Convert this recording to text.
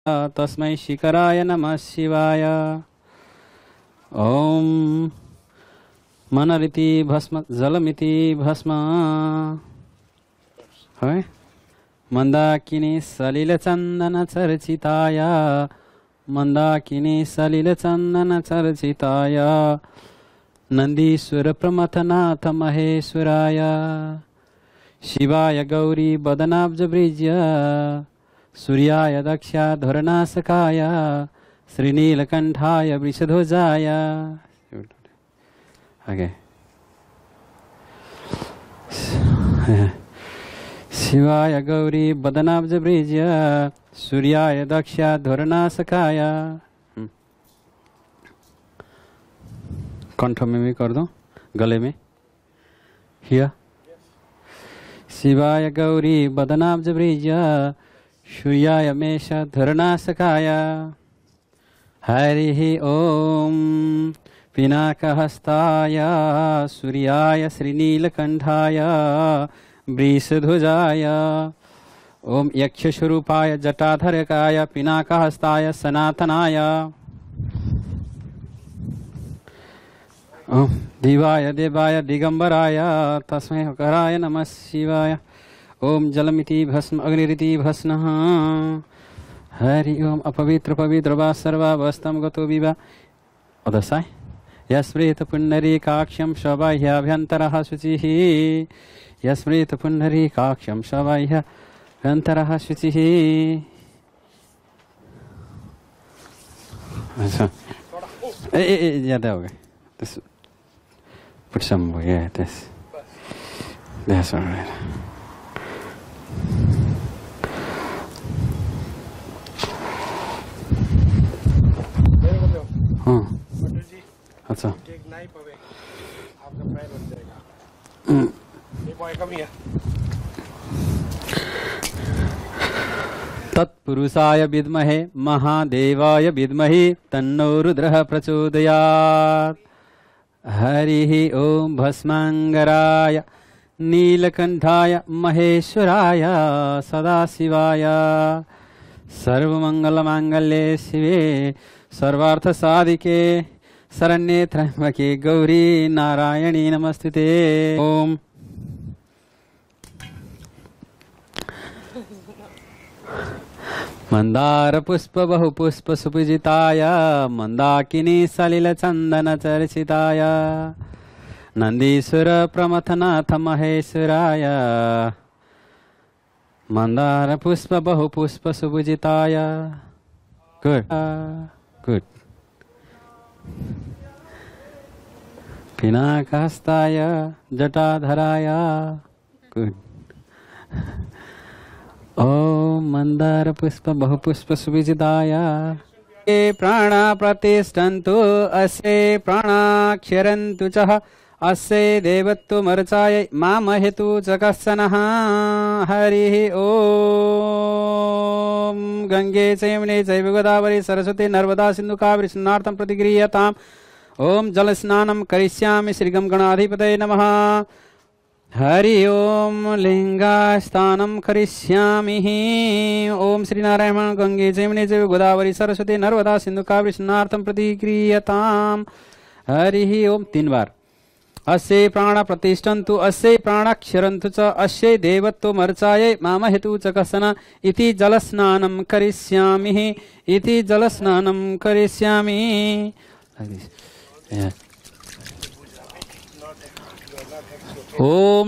तस्मै शिखराय नमः शिवाय। ओम मनरिति भस्म जलमिति भस्म है मंदाकिनी सलिल चंदन चर्चिताय मंदाकिनी सलिल चंदन चर्चिताय नंदीश्वर प्रमथनाथ महेश्वराय शिवाय गौरी बदनाब्ज ब्रिज्य सूर्याय दक्षाधुरनाशकाय श्रीनीलकंठाय वृषध्वजाय। आगे शिवाय गौरी बदनाब्ज ब्रिज्य सूर्याय दक्षाधुरनाशकाय। कंठ में भी कर दो, गले में हिया। शिवाय गौरी बदनाब्ज ब्रिज्य सूर्याय मेष धरनाशकाय। हरिः ओम पिनाकहस्ताय सूर्याय श्रीनीलकंठाय वृषध्वजाय। ओम यक्षस्वरूपाय जटाधरकाय पिनाकहस्ताय सनातनाय। ओम दिवाय देवाय दिगंबराय तस्मै कराय नमः शिवाय। ओम जलमिति भस्म अग्निरिति भस्म। हरि ओम अपवित्र पवित्र वा सर्वावस्थम गतो विवा अदसाय यस्मृत पुण्डरीकाक्षं शबाह्याभ्यन्तरः शुचिः यस्मृत पुण्डरीकाक्षं शबाह्याभ्यन्तरः शुचिः। अच्छा ज्यादा हो गए। Put some more, yeah, that's all right. हाँ अच्छा तत्पुरुषाय विद्महे महादेवाय विद्महे तन्नो रुद्रः प्रचोदयात्। हरिः ओम भस्मांगराय नीलकंठाय महेश्वराय सदाशिवाय सर्वमंगलमांगल्ये शिवे सर्वार्थसाधिके शरण्ये त्र्यंबके गौरी नारायणी नमस्ते। ओम मंदार पुष्प बहु पुष्प सुपूजिताय मंदाकिनी सलिल चंदन चर्चिताय नंदीश्वर प्रमथनाथ महेश्वराय मंदार पुष्प बहु पुष्प सुपूजिताय। Good good. पिनाकहस्ताय जटाधराय। Good. Om Mandar पुष्प बहु पुष्प सुविजिताय। प्राणा प्रतिष्ठन्तु अस्य प्राणाक्षरन्तु च अस्य देवत्वमर्चाय मामहेतु च कश्चनः। हरिः ओम गंगे च यमुने चैव गोदावरी सरस्वती नर्मदा सिन्धु कावेरी स्नानार्थं प्रतिगृह्यताम्। ओम जल स्नानं करिष्यामि श्रीगं गणाधिपतये नमः। हरि ओम लिंगास्तानं करिष्यामि। ओम श्री नारायण गंगे जमुने चैव गोदावरी सरस्वती नर्मदा सिन्धु कावेरी स्नानार्थं प्रतिगृह्यताम्। हरि ओम 3 बार। अस्य प्राण प्रतिष्ठन्तु अस्य प्राणाक्षरन्तु च अस्य देवत्वमर्चाय मामहेतु च कश्चन इति जलस्नानं करिष्यामि इति जलस्नानं करिष्यामि। ओम